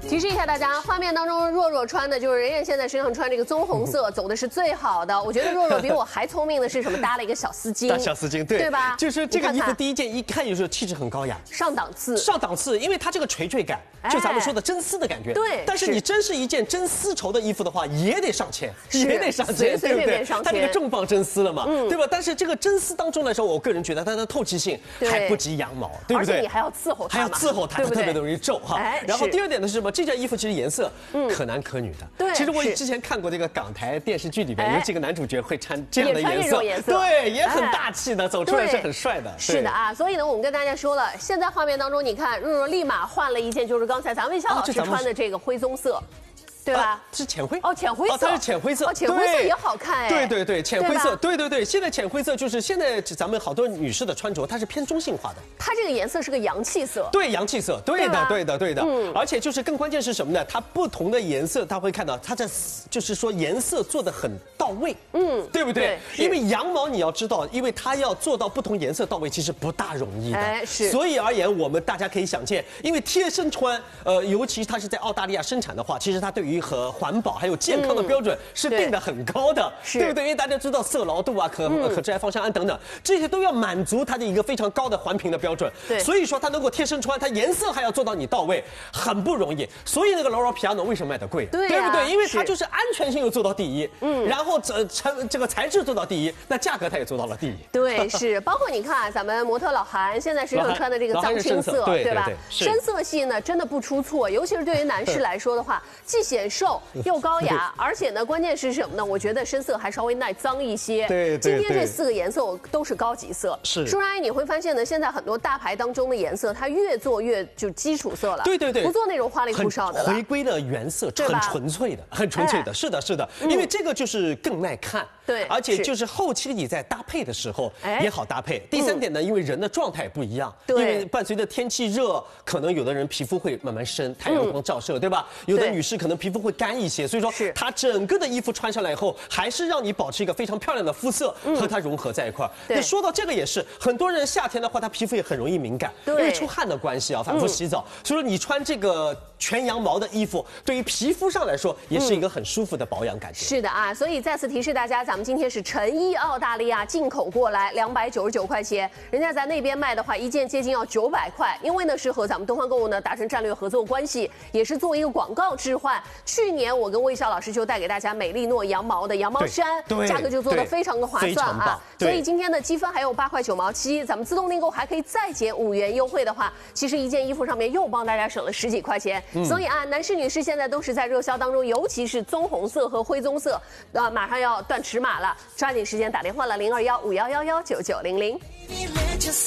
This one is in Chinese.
提示一下大家，画面当中若若穿的就是人家现在身上穿这个棕红色，走的是最好的。我觉得若若比我还聪明的是什么？搭了一个小丝巾， 搭小丝巾，对吧？ 就是这个衣服第一件一看就是气质很高雅， 上档次， 上档次，因为它这个垂坠感，就咱们说的真丝的感觉。 对， 但是你真是一件真丝绸的衣服的话，也得上千，也得上随千， 便便上千。 它这个重磅真丝了嘛，对吧？但是这个真丝当中来说，我个人觉得它的透气性还不及羊毛，对不对？ 而且你还要伺候它， 还要伺候它，特别容易皱哈。然后第二点呢是什么？这件衣服其实颜色可男可女的。 对， 其实我之前看过这个港台电视剧里边有几个男主角会穿这样的颜色，对，也很大气的，走出来是很帅的。 是的啊，所以呢，我们跟大家说了，现在画面当中你看，若若立马换了一件，就是刚才咱魏笑老师穿的这个灰棕色。对吧？ 是浅灰哦，浅灰色， 它是浅灰色， 哦，浅灰色也好看哎。 对，浅灰色，对，现在浅灰色就是现在咱们好多女士的穿着，它是偏中性化的。 它这个颜色是个洋气色， 对，洋气色，对的。而且就是更关键是什么呢？它不同的颜色，它会看到它这就是说颜色做的很到位，对不对？因为羊毛你要知道，因为它要做到不同颜色到位，其实不大容易的。 是。 所以而言，我们大家可以想见，因为贴身穿，尤其它是在澳大利亚生产的话，其实它对于和环保还有健康的标准是定得很高的，对不对？因为大家知道色牢度啊、可致癌芳香胺等等，这些都要满足它的一个非常高的环评的标准。 对， 所以说它能够贴身穿，它颜色还要做到你到位，很不容易。所以那个 Loro Piana 为什么卖得贵？对不对？因为它就是安全性又做到第一，然后这个材质做到第一，那价格它也做到了第一。 对，是。包括你看啊，咱们模特老韩现在身上穿的这个藏青色，对吧？深色系呢真的不出错，尤其是对于男士来说的话，既显瘦又高雅，而且呢，关键是什么呢？我觉得深色还稍微耐脏一些。 对， 今天这4个颜色都是高级色。 是。 舒然阿姨，你会发现呢，现在很多大牌当中的颜色，它越做越就基础色了。对，不做那种花里胡哨的了。 回归了原色，很纯粹的，很纯粹的。是的，因为这个就是更耐看。 对， 而且就是后期你在搭配的时候也好搭配。第3点呢，因为人的状态不一样，因为伴随着天气热，可能有的人皮肤会慢慢生，太阳光照射，对吧？有的女士可能皮肤会干一些，所以说它整个的衣服穿上来以后，还是让你保持一个非常漂亮的肤色和它融合在一块儿。那说到这个也是，很多人夏天的话，他皮肤也很容易敏感，因为出汗的关系啊，反复洗澡，所以说你穿这个全羊毛的衣服，对于皮肤上来说也是一个很舒服的保养感觉。 是的啊，所以再次提示大家，咱们今天是成衣澳大利亚进口过来，299块钱，人家在那边卖的话，一件接近要900块，因为呢是和咱们东方购物呢达成战略合作关系，也是做一个广告置换。去年我跟魏笑老师就带给大家美丽诺羊毛的羊毛衫，价格就做得非常的划算啊。所以今天的积分还有8块9毛7，咱们自动订购还可以再减5元优惠的话，其实一件衣服上面又帮大家省了10几块钱。所以啊，男士女士现在都是在热销当中，尤其是棕红色和灰棕色，马上要断尺码了，抓紧时间打电话了，0215111990。